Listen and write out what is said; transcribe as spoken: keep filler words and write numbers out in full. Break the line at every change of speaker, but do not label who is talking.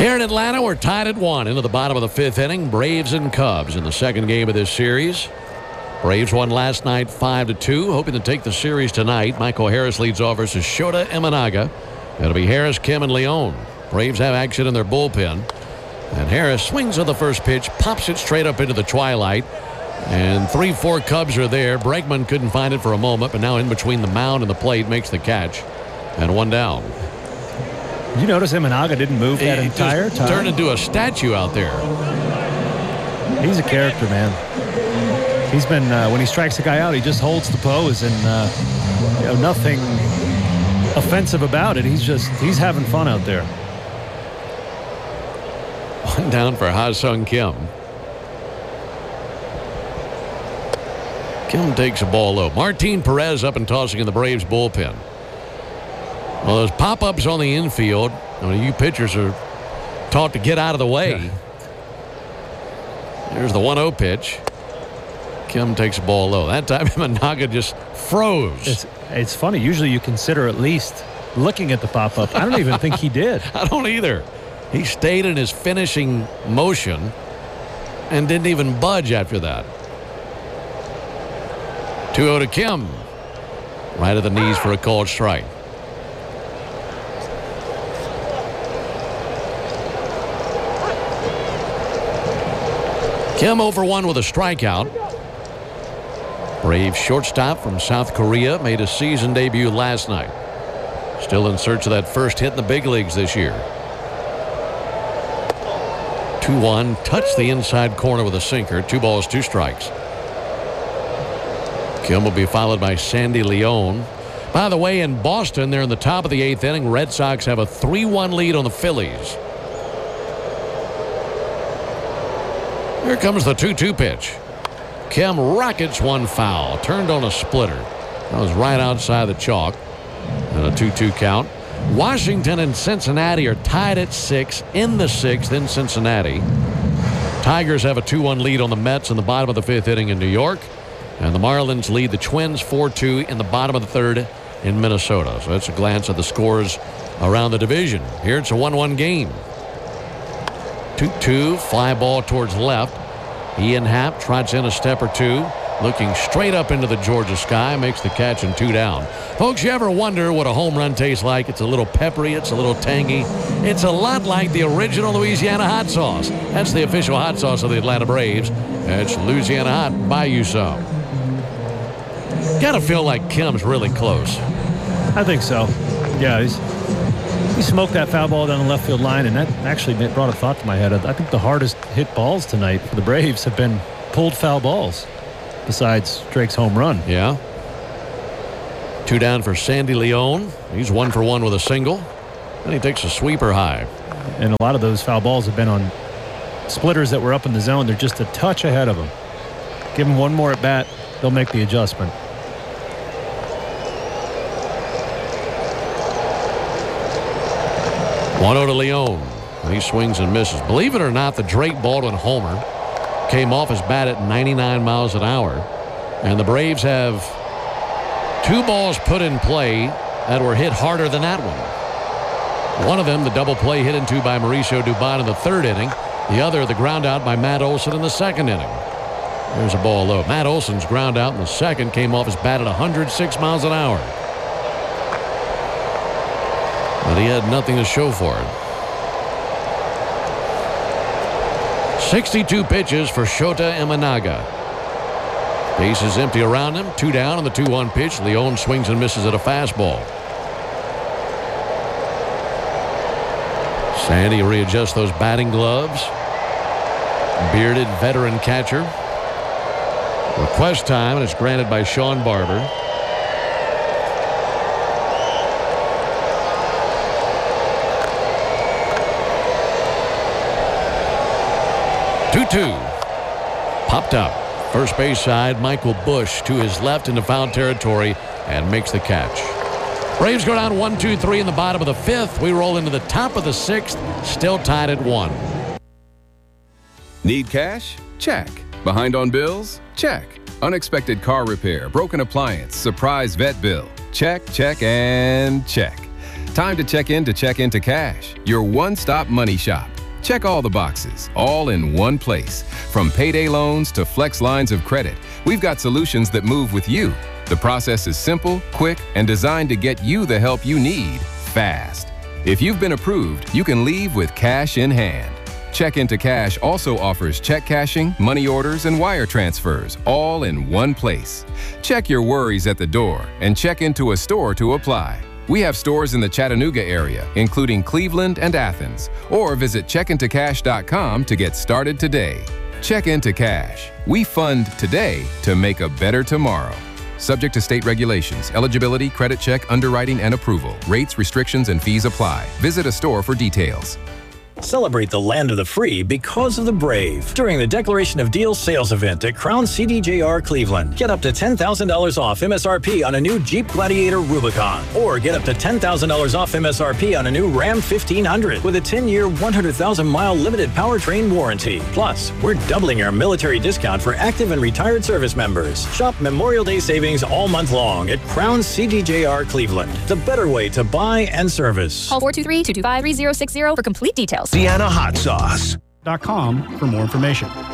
Here in Atlanta, we're tied at one into the bottom of the fifth inning. Braves and Cubs in the second game of this series. Braves won last night five to two, hoping to take the series tonight. Michael Harris leads off versus Shota Imanaga. It'll be Harris, Kim, and Leone. Braves have action in their bullpen. And Harris swings on the first pitch, pops it straight up into the twilight. And three, four Cubs are there. Bregman couldn't find it for a moment, but now in between the mound and the plate makes the catch. And one down.
Did you notice Imanaga didn't move that
he
entire time?
Turned into a statue out there.
He's a character, man. He's been, uh, when he strikes a guy out, he just holds the pose and uh, you know, nothing offensive about it. He's just, he's having fun out there.
One down for Ha-Sung Kim. Kim takes a ball low. Martin Perez up and tossing in the Braves bullpen. Well, those pop-ups on the infield, I mean, you pitchers are taught to get out of the way. Yeah. There's the one oh pitch. Kim takes a ball low. That time, Imanaga just froze.
It's, it's funny. Usually you consider at least looking at the pop-up. I don't even think he did.
I don't either. He stayed in his finishing motion and didn't even budge after that. two oh to Kim. Right at the knees for a called strike. Kim over one with a strikeout. Brave shortstop from South Korea made a season debut last night. Still in search of that first hit in the big leagues this year. two one, touched the inside corner with a sinker. Two balls, two strikes. Kim will be followed by Sandy Leone. By the way, in Boston, they're in the top of the eighth inning. Red Sox have a three one lead on the Phillies. Here comes the two two pitch. Kim rockets one foul. Turned on a splitter. That was right outside the chalk. And a two two count. Washington and Cincinnati are tied at six in the sixth in Cincinnati. Tigers have a two one lead on the Mets in the bottom of the fifth inning in New York. And the Marlins lead the Twins four two in the bottom of the third in Minnesota. So that's a glance at the scores around the division. Here it's a one one game. two two, fly ball towards left. Ian Happ trots in a step or two. Looking straight up into the Georgia sky. Makes the catch and two down. Folks, you ever wonder what a home run tastes like? It's a little peppery. It's a little tangy. It's a lot like the original Louisiana hot sauce. That's the official hot sauce of the Atlanta Braves. It's Louisiana Hot. Buy you some. Gotta feel like Kim's really close.
I think so. Yeah, he's, he smoked that foul ball down the left field line, and that actually brought a thought to my head. I think the hardest hit balls tonight for the Braves have been pulled foul balls, besides Drake's home run.
Yeah. Two down for Sandy Leone. He's one for one with a single. And he takes a sweeper high.
And a lot of those foul balls have been on splitters that were up in the zone. They're just a touch ahead of him. Give them one more at bat, they'll make the adjustment.
one oh to Leone. He swings and misses. Believe it or not, the Drake Baldwin homer came off his bat at ninety-nine miles an hour. And the Braves have two balls put in play that were hit harder than that one. One of them, the double play hit into by Mauricio Dubon in the third inning. The other, the ground out by Matt Olson in the second inning. There's a ball low. Matt Olson's ground out in the second came off his bat at one hundred six miles an hour. But he had nothing to show for it. sixty-two pitches for Shota Imanaga. Base is empty around him. Two down on the two one pitch. Leone swings and misses at a fastball. Sandy readjusts those batting gloves. Bearded veteran catcher. Request time, and it's granted by Sean Barber. two two. Popped up. First base side, Michael Bush to his left into foul territory and makes the catch. Braves go down one two three in the bottom of the fifth. We roll into the top of the sixth, still tied at one.
Need cash? Check. Behind on bills? Check. Unexpected car repair, broken appliance, surprise vet bill. Check, check, and check. Time to check in to check into Cash, your one-stop money shop. Check all the boxes, all in one place. From payday loans to flex lines of credit, we've got solutions that move with you. The process is simple, quick, and designed to get you the help you need fast. If you've been approved, you can leave with cash in hand. Check Into Cash also offers check cashing, money orders, and wire transfers, all in one place. Check your worries at the door and check into a store to apply. We have stores in the Chattanooga area, including Cleveland and Athens, or visit check into cash dot com to get started today. Check Into Cash. We fund today to make a better tomorrow. Subject to state regulations, eligibility, credit check, underwriting, and approval. Rates, restrictions, and fees apply. Visit a store for details.
Celebrate the land of the free because of the brave during the Declaration of Deals sales event at Crown C D J R Cleveland. Get up to ten thousand dollars off M S R P on a new Jeep Gladiator Rubicon, or get up to ten thousand dollars off M S R P on a new Ram fifteen hundred with a ten-year, one hundred thousand mile limited powertrain warranty. Plus, we're doubling our military discount for active and retired service members. Shop Memorial Day savings all month long at Crown C D J R Cleveland, the better way to buy and service.
Call four two three, two two five, three zero six zero for complete details.
Sienna Hot Sauce.
dot com for more information.